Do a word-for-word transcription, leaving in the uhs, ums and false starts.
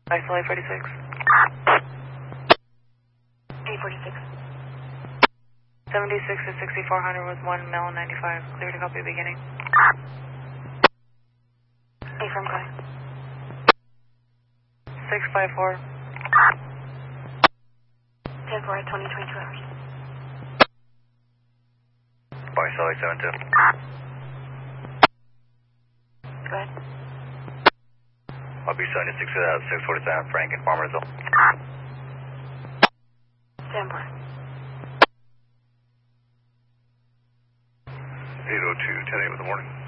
Isolate forty-six. eight forty-six. seventy-six to sixty-four hundred with one male ninety-five. Clear to copy beginning. A from Guy. six five four. ten four at twenty, twenty-two hours. Bar Sully seven two. Go ahead. I'll be seventy-six at six forty-seven Frank and Farmersville. Stand by. eight oh two, ten eight with the morning.